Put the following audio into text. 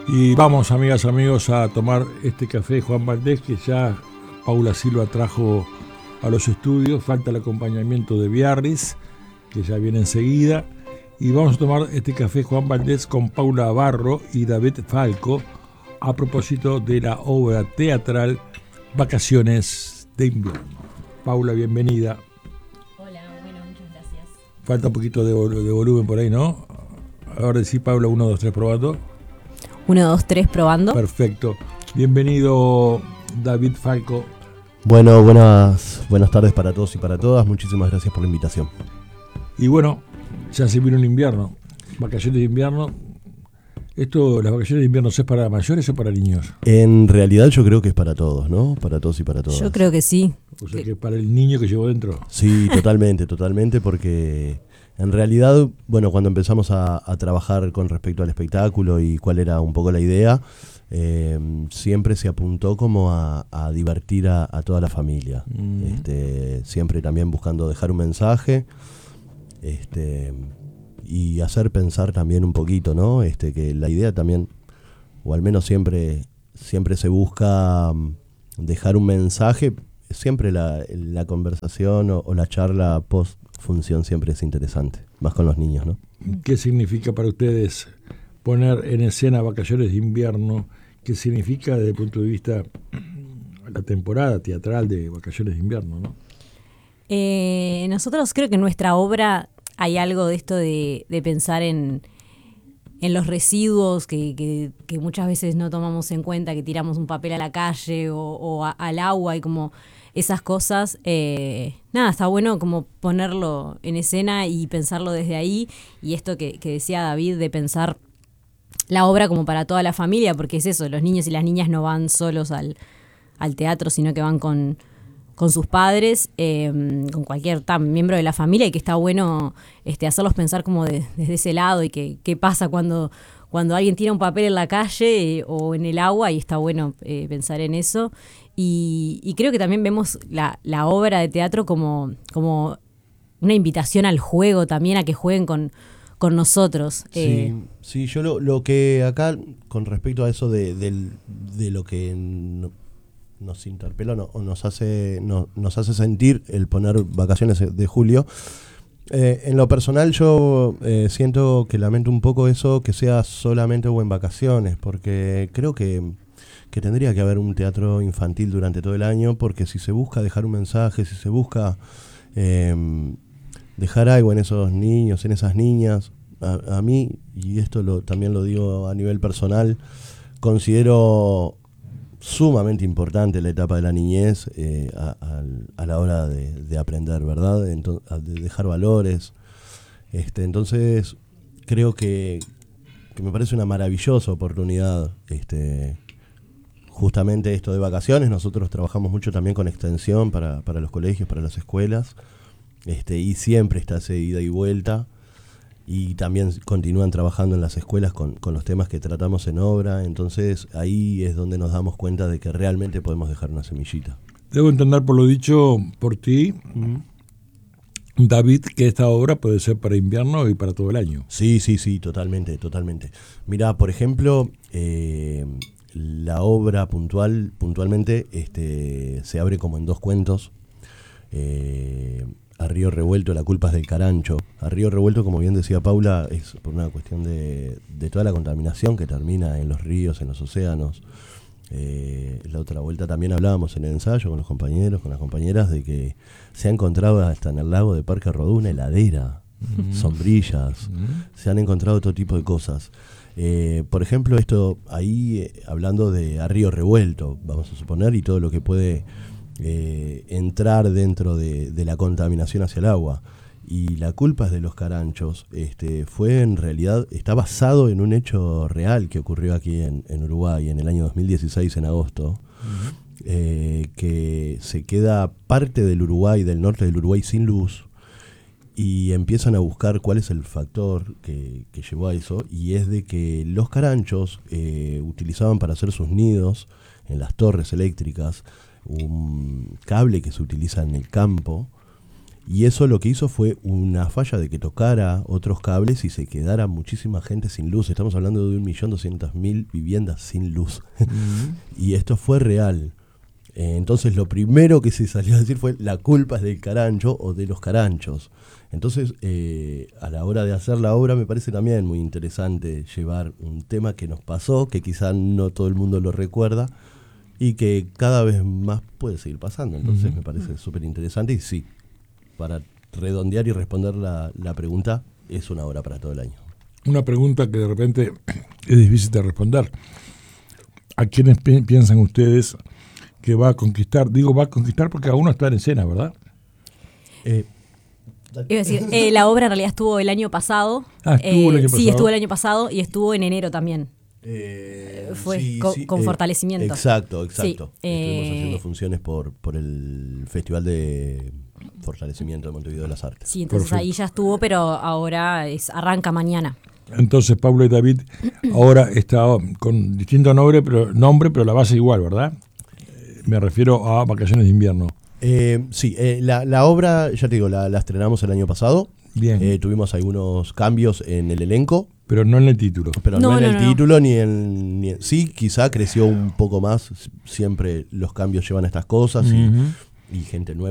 Y vamos, amigas, amigos, a tomar este café Juan Valdés, que ya Paula Silva trajo a los estudios. Falta el acompañamiento de Biarritz, que ya viene enseguida. Y vamos a tomar este café Juan Valdés con Paula Barro y David Falco a propósito de la obra teatral Vacaciones de Invierno. Paula, bienvenida. Hola, bueno, muchas gracias. Falta un poquito de volumen por ahí, ¿no? Ahora sí, Paula, 1, 2, 3, probando. 1, 2, 3, probando. Perfecto. Bienvenido, David Falco. Bueno, buenas tardes para todos y para todas. Muchísimas gracias por la invitación. Y bueno, ya se vino el invierno. Vacaciones de invierno. ¿Las vacaciones de invierno es para mayores o para niños? En realidad yo creo que es para todos, ¿no? Para todos y para todas. Yo creo que sí. O sea, que para el niño que llevó dentro. Sí, totalmente, porque en realidad, bueno, cuando empezamos a trabajar con respecto al espectáculo y cuál era un poco la idea, siempre se apuntó como a divertir a toda la familia. Siempre también buscando dejar un mensaje, y hacer pensar también un poquito, ¿no? Que la idea también, o al menos siempre se busca dejar un mensaje. Siempre la conversación o la charla post función siempre es interesante, más con los niños, ¿no? ¿Qué significa para ustedes poner en escena Vacaciones de Invierno? ¿Qué significa desde el punto de vista la temporada teatral de Vacaciones de Invierno, ¿no? Nosotros creo que en nuestra obra hay algo de esto de pensar en los residuos que muchas veces no tomamos en cuenta, que tiramos un papel a la calle o al agua y como esas cosas. Está bueno como ponerlo en escena y pensarlo desde ahí. Y esto que decía David, de pensar la obra como para toda la familia, porque es eso, los niños y las niñas no van solos al teatro, sino que van con sus padres, con cualquier miembro de la familia, y que está bueno hacerlos pensar como desde ese lado, y qué pasa cuando alguien tira un papel en la calle o en el agua, y está bueno pensar en eso. Y creo que también vemos la obra de teatro como una invitación al juego también, a que jueguen con nosotros. Sí, yo lo que acá, con respecto a eso de lo que nos interpela o nos hace sentir el poner Vacaciones de Julio, en lo personal yo siento que lamento un poco eso, que sea solamente en vacaciones, porque creo que tendría que haber un teatro infantil durante todo el año, porque si se busca dejar un mensaje, si se busca dejar algo en esos niños, en esas niñas, a mí, y esto también lo digo a nivel personal, considero sumamente importante la etapa de la niñez a la hora de aprender, ¿verdad? De dejar valores. Entonces, creo que me parece una maravillosa oportunidad. Justamente esto de vacaciones, nosotros trabajamos mucho también con extensión para los colegios, para las escuelas, y siempre está esa ida y vuelta. Y también continúan trabajando en las escuelas con los temas que tratamos en obra. Entonces ahí es donde nos damos cuenta de que realmente podemos dejar una semillita. Debo entender por lo dicho por ti, David, que esta obra puede ser para invierno y para todo el año. Sí, totalmente. Mirá, por ejemplo, la obra puntualmente se abre como en 2 cuentos. A Río Revuelto, la culpa es del Carancho. A Río Revuelto, como bien decía Paula, es por una cuestión de toda la contaminación que termina en los ríos, en los océanos. La otra vuelta también hablábamos en el ensayo con los compañeros, con las compañeras, de que se ha encontrado hasta en el lago de Parque Rodó una heladera, sombrillas, se han encontrado todo tipo de cosas. Por ejemplo, esto ahí, hablando de A Río Revuelto, vamos a suponer, y todo lo que puede entrar dentro de la contaminación hacia el agua. Y la culpa es de los Caranchos. Fue en realidad, está basado en un hecho real que ocurrió aquí en Uruguay en el año 2016, en agosto. Que se queda parte del Uruguay, del norte del Uruguay, sin luz, y empiezan a buscar cuál es el factor que llevó a eso, y es de que los Caranchos utilizaban para hacer sus nidos en las torres eléctricas un cable que se utiliza en el campo, Y eso lo que hizo fue una falla de que tocara otros cables y se quedara muchísima gente sin luz. Estamos hablando de 1.200.000 viviendas sin luz. Y esto fue real. Entonces lo primero que se salió a decir fue la culpa es del carancho o de los caranchos. Entonces a la hora de hacer la obra me parece también muy interesante llevar un tema que nos pasó, que quizá no todo el mundo lo recuerda y que cada vez más puede seguir pasando. Entonces me parece súper interesante y sí, para redondear y responder la pregunta, es una obra para todo el año. Una pregunta que de repente es difícil de responder. ¿A quiénes piensan ustedes que va a conquistar? Digo, va a conquistar porque aún no está en escena, ¿verdad? Iba a decir, la obra en realidad estuvo el año pasado. ¿Estuvo el año pasado? Sí, estuvo el año pasado y estuvo en enero también. Fue sí, con fortalecimiento. Exacto. Sí, Estuvimos haciendo funciones por el Festival de Fortalecimiento de Montevideo de las Artes. Sí, entonces Perfecto. ahí ya estuvo, pero ahora arranca mañana. Entonces, Paula y David, ahora está con distinto nombre, pero la base igual, ¿verdad? Me refiero a Vacaciones de Invierno. Sí, la obra, ya te digo, la estrenamos el año pasado. Bien. Tuvimos algunos cambios en el elenco. Pero no en el título. Pero no en el título ni en... Sí, quizá creció un poco más. Siempre los cambios llevan a estas cosas y gente nueva.